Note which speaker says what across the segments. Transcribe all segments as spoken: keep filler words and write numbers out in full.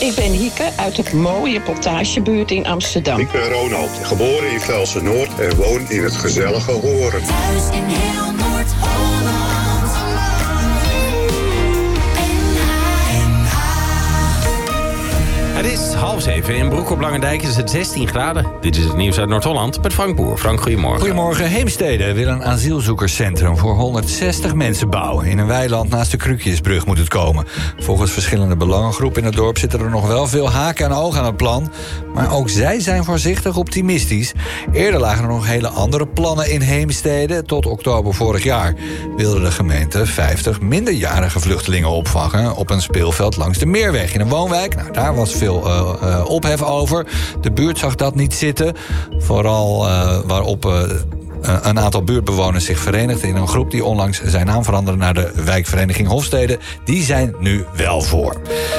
Speaker 1: Ik ben Hieke uit de mooie Plantagebuurt in Amsterdam.
Speaker 2: Ik ben Ronald, geboren in Velsen-Noord en woon in het gezellige Horen.
Speaker 3: Thuis in heel Noord-Holland.
Speaker 4: Het is half zeven. In Broek op Langendijk is het zestien graden. Dit is het nieuws uit Noord-Holland met Frank Boer. Frank, goedemorgen.
Speaker 5: Goedemorgen. Heemstede wil een asielzoekerscentrum voor honderdzestig mensen bouwen. In een weiland naast de Krukjesbrug moet het komen. Volgens verschillende belangengroepen in het dorp zitten er nog wel veel haken en ogen aan het plan. Maar ook zij zijn voorzichtig optimistisch. Eerder lagen er nog hele andere plannen in Heemstede. Tot oktober vorig jaar wilde de gemeente vijftig minderjarige vluchtelingen opvangen op een speelveld langs de Meerweg in een woonwijk. Nou, daar was veel uh, uh, ophef over. De buurt zag dat niet zitten. Vooral uh, waarop uh, een aantal buurtbewoners zich verenigden in een groep die onlangs zijn naam veranderde naar de wijkvereniging Hofstede. Die zijn nu wel voor.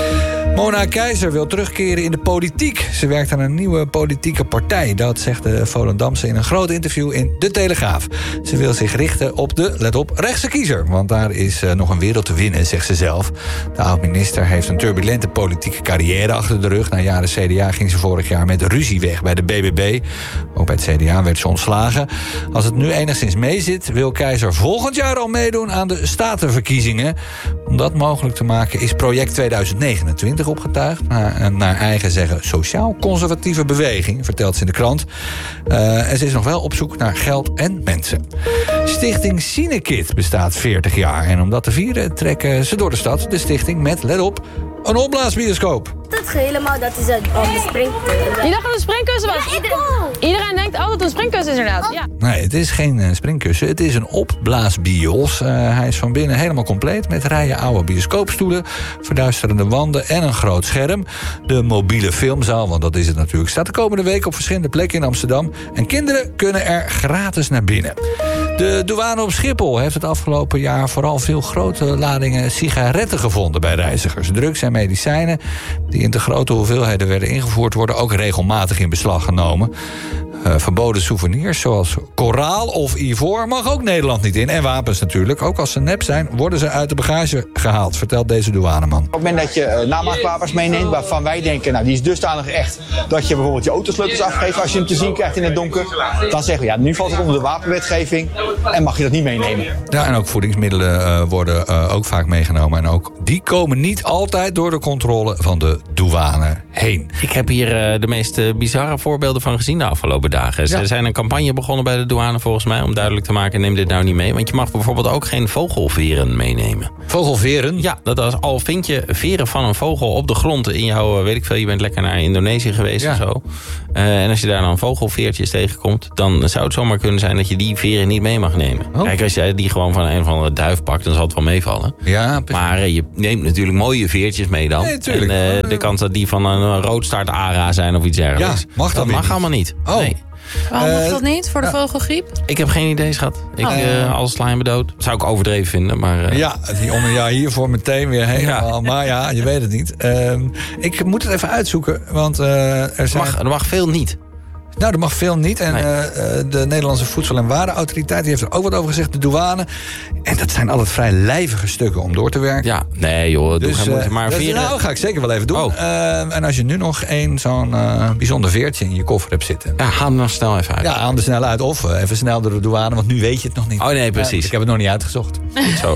Speaker 5: Mona Keizer wil terugkeren in de politiek. Ze werkt aan een nieuwe politieke partij. Dat zegt de Volendamse in een groot interview in De Telegraaf. Ze wil zich richten op de, let op, rechtse kiezer. Want daar is uh, nog een wereld te winnen, zegt ze zelf. De oud-minister heeft een turbulente politieke carrière achter de rug. Na jaren C D A ging ze vorig jaar met ruzie weg bij de B B B. Ook bij het C D A werd ze ontslagen. Als het nu enigszins meezit, wil Keizer volgend jaar al meedoen aan de statenverkiezingen. Om dat mogelijk te maken is project tweeduizend negenentwintig opgetuigd. Naar, naar eigen zeggen sociaal-conservatieve beweging, vertelt ze in de krant. Uh, en ze is nog wel op zoek naar geld en mensen. Stichting Cinekit bestaat veertig jaar. En om dat te vieren trekken ze door de stad. De stichting met, let op, een opblaasbioscoop.
Speaker 6: Dat helemaal, dat is het oh, de springkussen.
Speaker 7: Je dacht dat het een springkussen was?
Speaker 6: Ja, ik ook.
Speaker 7: Iedereen denkt, oh, dat het een springkussen is inderdaad. Ja.
Speaker 5: Nee, het is geen uh, springkussen. Het is een opblaasbios. Uh, hij is van binnen helemaal compleet met rijen oude bioscoopstoelen, verduisterende wanden en een groot scherm. De mobiele filmzaal, want dat is het natuurlijk, staat de komende week op verschillende plekken in Amsterdam. En kinderen kunnen er gratis naar binnen. De douane op Schiphol heeft het afgelopen jaar vooral veel grote ladingen sigaretten gevonden bij reizigers. Drugs en medicijnen die in te grote hoeveelheden werden ingevoerd worden ook regelmatig in beslag genomen. Uh, verboden souvenirs zoals koraal of ivoor mag ook Nederland niet in. En wapens natuurlijk. Ook als ze nep zijn, worden ze uit de bagage gehaald, vertelt deze douaneman.
Speaker 8: Op het moment dat je uh, namaakwapens meeneemt waarvan wij denken, nou die is dusdanig echt dat je bijvoorbeeld je autosleutels afgeeft als je hem te zien krijgt in het donker, dan zeggen we ja, nu valt het onder de wapenwetgeving en mag je dat niet meenemen.
Speaker 5: Ja, en ook voedingsmiddelen uh, worden uh, ook vaak meegenomen. En ook die komen niet altijd door de controle van de douane heen.
Speaker 4: Ik heb hier uh, de meest uh, bizarre voorbeelden van gezien de afgelopen dagen. Ze ja. zijn een campagne begonnen bij de douane volgens mij om duidelijk te maken, neem dit nou niet mee. Want je mag bijvoorbeeld ook geen vogelveren meenemen.
Speaker 5: Vogelveren?
Speaker 4: Ja, dat als, al vind je veren van een vogel op de grond in jouw, weet ik veel, je bent lekker naar Indonesië geweest ja. of zo. Uh, en als je daar dan vogelveertjes tegenkomt, dan zou het zomaar kunnen zijn dat je die veren niet mee mag nemen. Oh. Kijk, als jij die gewoon van een of andere duif pakt, dan zal het wel meevallen.
Speaker 5: Ja,
Speaker 4: maar uh, je neemt natuurlijk mooie veertjes mee dan.
Speaker 5: Nee, tuurlijk.
Speaker 4: En uh, de kans dat die van een roodstaart-ara zijn of iets dergelijks.
Speaker 5: Ja, mag dat
Speaker 4: dat mag
Speaker 5: niet.
Speaker 4: allemaal niet.
Speaker 5: Oh.
Speaker 4: Nee.
Speaker 7: Waarom mag dat niet voor de vogelgriep?
Speaker 4: Ik heb geen idee, schat. Ik,
Speaker 7: oh.
Speaker 4: uh, alles sla je me dood. Zou ik overdreven vinden, maar... Uh...
Speaker 5: Ja, die om een jaar hiervoor meteen weer helemaal. Ja. Maar ja, je weet het niet. Uh, ik moet het even uitzoeken, want uh, er zijn...
Speaker 4: Mag, er mag veel niet.
Speaker 5: Nou, er mag veel niet. En
Speaker 4: nee.
Speaker 5: uh, de Nederlandse Voedsel- en Warenautoriteit die heeft er ook wat over gezegd. De douane. En dat zijn altijd vrij lijvige stukken om door te werken.
Speaker 4: Ja, nee joh.
Speaker 5: Dus,
Speaker 4: doe uh, maar
Speaker 5: dus,
Speaker 4: veren...
Speaker 5: nou, ga ik zeker wel even doen.
Speaker 4: Oh.
Speaker 5: Uh, en als je nu nog één zo'n uh, bijzonder veertje in je koffer hebt zitten.
Speaker 4: Ja, haal hem dan snel even uit.
Speaker 5: Ja, haal hem er snel uit. Of uh, even snel door de douane, want nu weet je het nog niet.
Speaker 4: Oh nee, precies.
Speaker 5: Uh, ik heb het nog niet uitgezocht.
Speaker 4: Zo.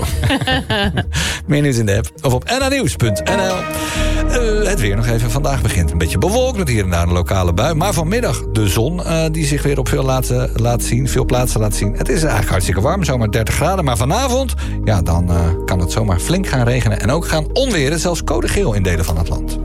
Speaker 5: Meer nieuws in de app. Of op n h nieuws punt n l. Uh, het weer nog even. Vandaag begint een beetje bewolkt met hier en daar een lokale bui. Maar vanmiddag de zon uh, die zich weer op veel laten, laat zien, veel plaatsen laat zien. Het is eigenlijk hartstikke warm, zomaar dertig graden. Maar vanavond, ja, dan uh, kan het zomaar flink gaan regenen. En ook gaan onweren, zelfs code geel in delen van het land.